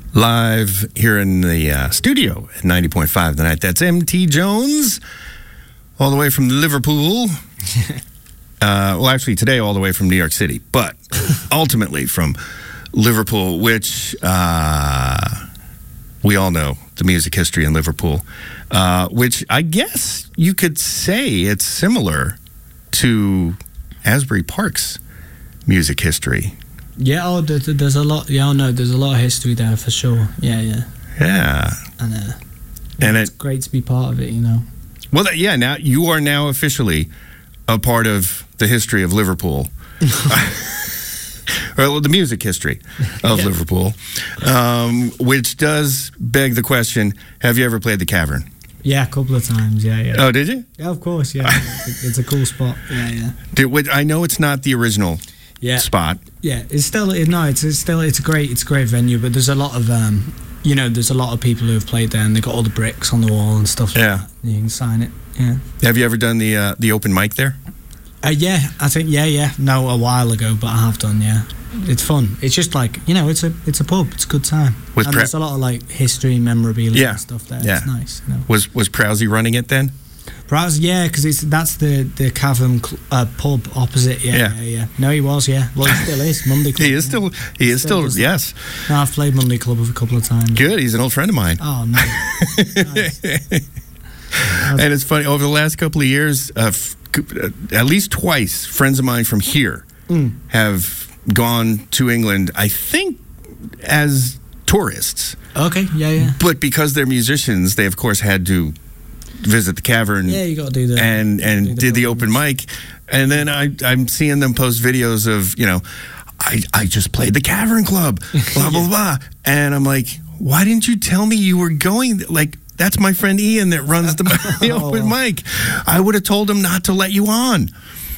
live here in the studio at 90.5 The Night. That's MT Jones, all the way from Liverpool. Well, actually, today all the way from New York City, but ultimately from Liverpool, which we all know the music history in Liverpool, which I guess you could say it's similar to Asbury Park's music history. Yeah, there's a lot. Yeah, no, there's a lot of history there for sure. Yeah. And it's great to be part of it, you know. Well, now you are now officially a part of the history of Liverpool. Well, the music history of Liverpool, which does beg the question: have you ever played the Cavern? Yeah, a couple of times. Yeah. Oh, did you? Yeah, of course. Yeah, it's a cool spot. Yeah. I know it's not the original. Spot. Yeah, it's a great venue, but there's a lot of there's a lot of people who have played there, and they got all the bricks on the wall and stuff like that. You can sign it. Yeah. Have you ever done the open mic there? Yeah, I think no, a while ago, but I have done. Yeah, it's fun. It's just like it's a pub. It's a good time. There's a lot of like history, memorabilia and stuff there. Yeah. It's nice. You know? Was Prowsey running it then? Perhaps, because that's the Cavern pub opposite. Yeah. No, he was. Yeah, well, he still is. Monday Club. He is still. Yes. No, I've played Monday Club a couple of times. Good. He's an old friend of mine. Oh no. Nice. And it's funny. Over the last couple of years, at least twice, friends of mine from here have gone to England. I think as tourists. Okay. Yeah. But because they're musicians, they of course had to visit the Cavern. Yeah, you got to do that. And did the open mic. And then I'm seeing them post videos of, I just played the Cavern Club, blah, blah, blah. And I'm like, why didn't you tell me you were going? Like, that's my friend Ian that runs the open mic. I would have told him not to let you on.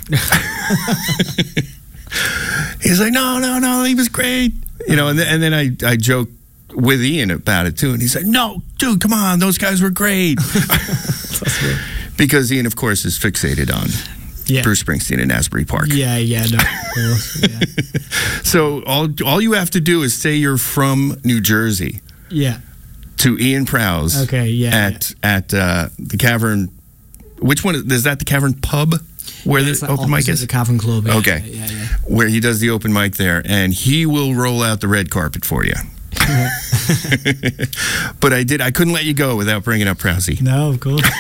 He's like, no, he was great. And then I joke with Ian about it too, and he said, "No, dude, come on, those guys were great." Because Ian, of course, is fixated on Bruce Springsteen and Asbury Park. Yeah, no, of course. Yeah. So all you have to do is say you're from New Jersey. Yeah. To Ian Prowse. Okay. Yeah. At the Cavern. Which one is that? The Cavern Pub where the open mic is. The Cavern Club. Yeah, okay. Yeah. Where he does the open mic there, and he will roll out the red carpet for you. But I couldn't let you go without bringing up Prowsey. No, of course.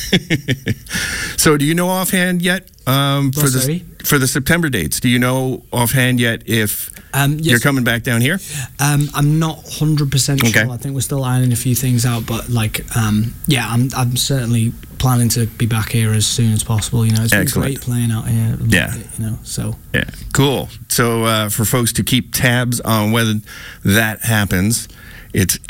So do you know offhand yet for the September dates? Do you know offhand yet if you're coming back down here? I'm not 100% sure. I think we're still ironing a few things out, but I'm certainly planning to be back here as soon as possible. It's been great playing out here. So yeah, cool. So for folks to keep tabs on whether that happens, it's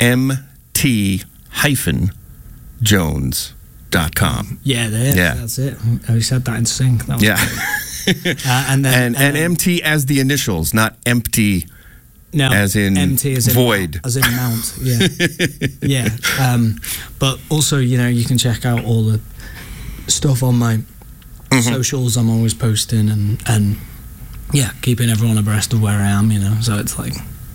mt-jones.com. Yeah, that's it. I said that in sync. That was and MT as the initials, not empty. No, as in empty as in void, as in mount. Yeah. But also, you can check out all the stuff on my socials. I'm always posting and keeping everyone abreast of where I am. So it's like,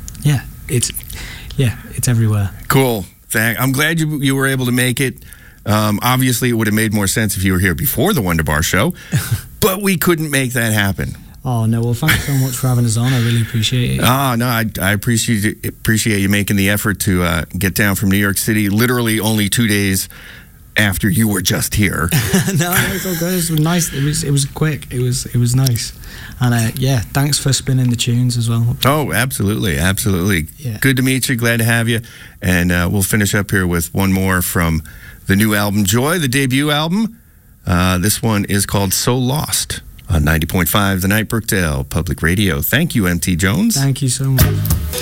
it's everywhere. Cool. I'm glad you were able to make it. Obviously, it would have made more sense if you were here before the Wonder Bar show, but we couldn't make that happen. Oh, no. Well, thanks so much for having us on. I really appreciate it. Oh, no, I appreciate you making the effort to get down from New York City literally only 2 days after you were just here. No, it's all good. It was nice. It was quick. It was nice. And thanks for spinning the tunes as well. Oh, absolutely. Yeah. Good to meet you. Glad to have you. And we'll finish up here with one more from the new album, Joy, the debut album. This one is called So Lost on 90.5 The Night, Brookdale Public Radio. Thank you, MT Jones. Thank you so much.